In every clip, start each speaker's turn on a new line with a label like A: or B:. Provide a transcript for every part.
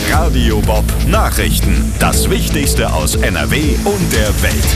A: Radio Bob Nachrichten. Das Wichtigste aus NRW und der Welt.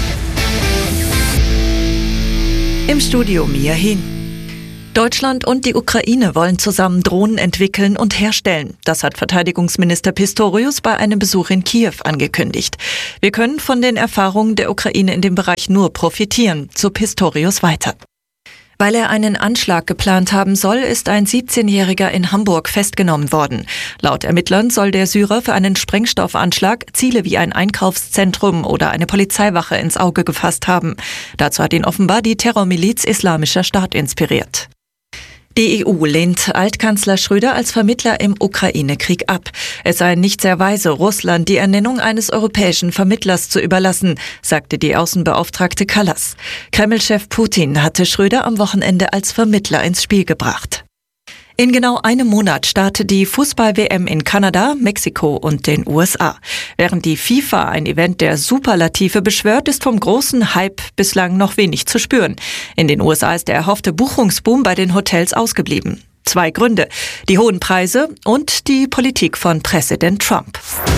B: Im Studio Mia Hin. Deutschland und die Ukraine wollen zusammen Drohnen entwickeln und herstellen. Das hat Verteidigungsminister Pistorius bei einem Besuch in Kiew angekündigt. Wir können von den Erfahrungen der Ukraine in dem Bereich nur profitieren, so Pistorius weiter. Weil er einen Anschlag geplant haben soll, ist ein 17-Jähriger in Hamburg festgenommen worden. Laut Ermittlern soll der Syrer für einen Sprengstoffanschlag Ziele wie ein Einkaufszentrum oder eine Polizeiwache ins Auge gefasst haben. Dazu hat ihn offenbar die Terrormiliz Islamischer Staat inspiriert. Die EU lehnt Altkanzler Schröder als Vermittler im Ukraine-Krieg ab. Es sei nicht sehr weise, Russland die Ernennung eines europäischen Vermittlers zu überlassen, sagte die Außenbeauftragte Kallas. Kreml-Chef Putin hatte Schröder am Wochenende als Vermittler ins Spiel gebracht. In genau einem Monat startet die Fußball-WM in Kanada, Mexiko und den USA. Während die FIFA ein Event der Superlative beschwört, ist vom großen Hype bislang noch wenig zu spüren. In den USA ist der erhoffte Buchungsboom bei den Hotels ausgeblieben. 2 Gründe: die hohen Preise und die Politik von Präsident Trump.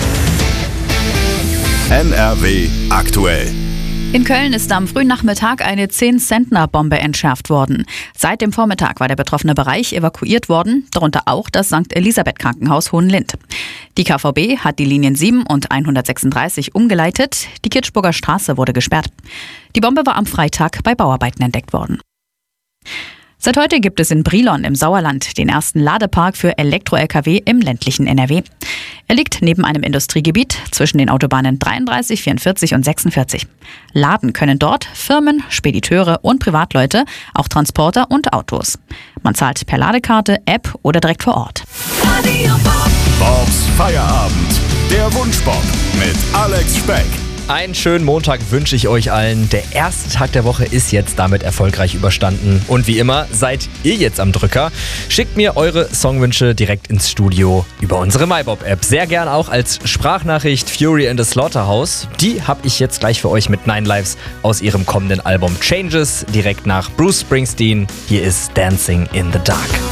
A: NRW aktuell.
C: In Köln ist am frühen Nachmittag eine 10-Zentner-Bombe entschärft worden. Seit dem Vormittag war der betroffene Bereich evakuiert worden, darunter auch das St. Elisabeth-Krankenhaus Hohenlind. Die KVB hat die Linien 7 und 136 umgeleitet. Die Kitschburger Straße wurde gesperrt. Die Bombe war am Freitag bei Bauarbeiten entdeckt worden. Seit heute gibt es in Brilon im Sauerland den ersten Ladepark für Elektro-Lkw im ländlichen NRW. Er liegt neben einem Industriegebiet zwischen den Autobahnen 33, 44 und 46. Laden können dort Firmen, Spediteure und Privatleute, auch Transporter und Autos. Man zahlt per Ladekarte, App oder direkt vor Ort.
A: Bobs Feierabend. Der Wunschbob mit Alex Speck.
D: Einen schönen Montag wünsche ich euch allen. Der erste Tag der Woche ist jetzt damit erfolgreich überstanden. Und wie immer seid ihr jetzt am Drücker. Schickt mir eure Songwünsche direkt ins Studio über unsere MyBob-App. Sehr gern auch als Sprachnachricht Fury in the Slaughterhouse. Die habe ich jetzt gleich für euch mit 9 Lives aus ihrem kommenden Album Changes. Direkt nach Bruce Springsteen. Hier ist Dancing in the Dark.